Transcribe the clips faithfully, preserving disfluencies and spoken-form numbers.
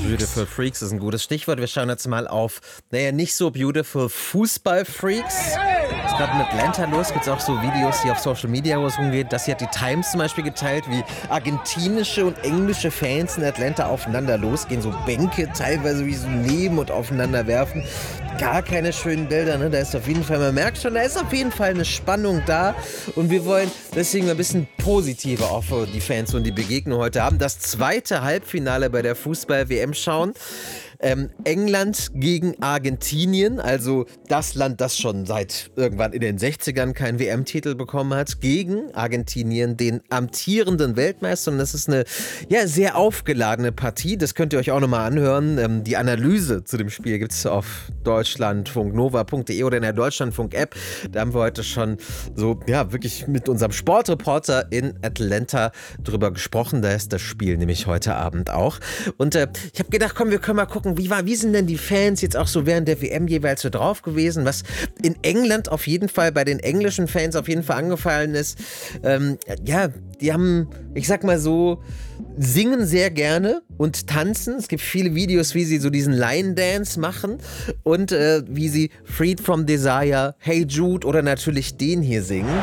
Beautiful Freaks ist ein gutes Stichwort. Wir schauen jetzt mal auf, naja, nicht so beautiful Fußball-Freaks. Ist gerade in Atlanta los, gibt es auch so Videos, die auf Social Media rumgehen. Das hier hat die Times zum Beispiel geteilt, wie argentinische und englische Fans in Atlanta aufeinander losgehen. So Bänke teilweise wie so neben und aufeinander werfen. Gar keine schönen Bilder, ne? Da ist auf jeden Fall, man merkt schon, da ist auf jeden Fall eine Spannung da. Und wir wollen deswegen ein bisschen positiver auch für die Fans und die Begegnung heute haben. Das zweite Halbfinale bei der Fußball-W M schauen. Ähm, England gegen Argentinien, also das Land, das schon seit irgendwann in den sechzigern keinen W M-Titel bekommen hat, gegen Argentinien, den amtierenden Weltmeister. Und das ist eine ja, sehr aufgeladene Partie. Das könnt ihr euch auch nochmal anhören. Ähm, die Analyse zu dem Spiel gibt es auf deutschlandfunknova punkt de oder in der Deutschlandfunk-App. Da haben wir heute schon so, ja, wirklich mit unserem Sportreporter in Atlanta drüber gesprochen. Da ist das Spiel nämlich heute Abend auch. Und äh, ich habe gedacht, komm, wir können mal gucken, Wie, war, wie sind denn die Fans jetzt auch so während der W M jeweils so drauf gewesen? Was in England auf jeden Fall, bei den englischen Fans auf jeden Fall angefallen ist, ähm, ja, die haben, ich sag mal so, singen sehr gerne und tanzen. Es gibt viele Videos, wie sie so diesen Line Dance machen und äh, wie sie Freed from Desire, Hey Jude oder natürlich den hier singen.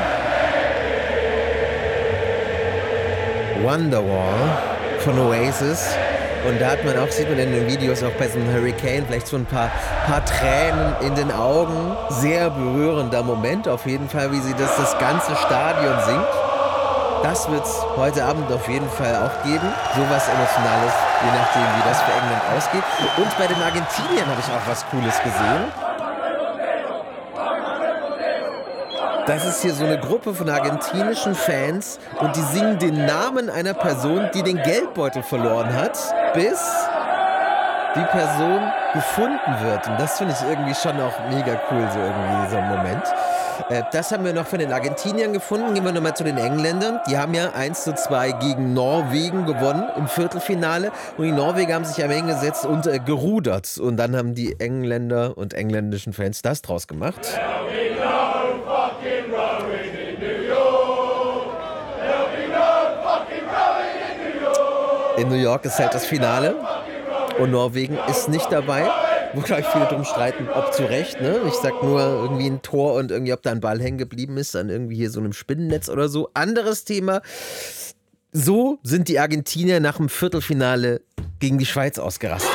Wonderwall von Oasis. Und da hat man auch, sieht man in den Videos auch bei so einem Hurricane vielleicht so ein paar, paar Tränen in den Augen. Sehr berührender Moment auf jeden Fall, wie sie das, das ganze Stadion singt. Das wird es heute Abend auf jeden Fall auch geben. Sowas Emotionales, je nachdem wie das für England ausgeht. Und bei den Argentiniern habe ich auch was Cooles gesehen. Das ist hier so eine Gruppe von argentinischen Fans und die singen den Namen einer Person, die den Geldbeutel verloren hat, bis die Person gefunden wird. Und das finde ich irgendwie schon auch mega cool, so irgendwie so ein Moment. Äh, das haben wir noch von den Argentiniern gefunden. Gehen wir nochmal zu den Engländern. Die haben ja eins zu zwei gegen Norwegen gewonnen im Viertelfinale. Und die Norweger haben sich am Ende gesetzt und äh, gerudert. Und dann haben die Engländer und engländischen Fans das draus gemacht. In New York ist halt das Finale und Norwegen ist nicht dabei. Wo, glaube ich, viele drum streiten, ob zu Recht, ne? Ich sag nur irgendwie ein Tor und irgendwie, ob da ein Ball hängen geblieben ist, an irgendwie hier so einem Spinnennetz oder so. Anderes Thema. So sind die Argentinier nach dem Viertelfinale gegen die Schweiz ausgerastet.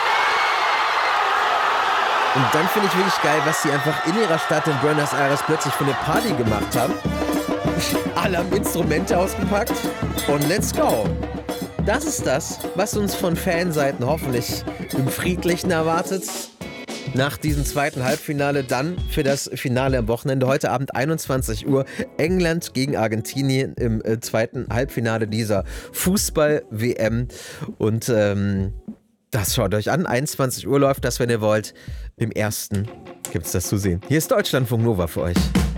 Und dann finde ich wirklich geil, was sie einfach in ihrer Stadt in Buenos Aires plötzlich für eine Party gemacht haben. Alle haben Instrumente ausgepackt und let's go. Das ist das, was uns von Fanseiten hoffentlich im Friedlichen erwartet. Nach diesem zweiten Halbfinale dann für das Finale am Wochenende. Heute Abend einundzwanzig Uhr England gegen Argentinien im äh, zweiten Halbfinale dieser Fußball-W M. Und ähm, das schaut euch an. einundzwanzig Uhr läuft das, wenn ihr wollt. Im ersten gibt es das zu sehen. Hier ist Deutschlandfunk Nova für euch.